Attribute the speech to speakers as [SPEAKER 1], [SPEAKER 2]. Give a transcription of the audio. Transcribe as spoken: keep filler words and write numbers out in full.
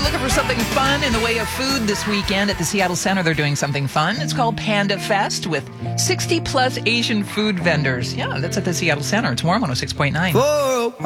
[SPEAKER 1] looking for something fun in the way of food this weekend at the Seattle Center, they're doing something fun. It's called Panda Fest with sixty plus Asian food vendors. Yeah, that's at the Seattle Center. It's Warm one oh six point nine.
[SPEAKER 2] Whoa.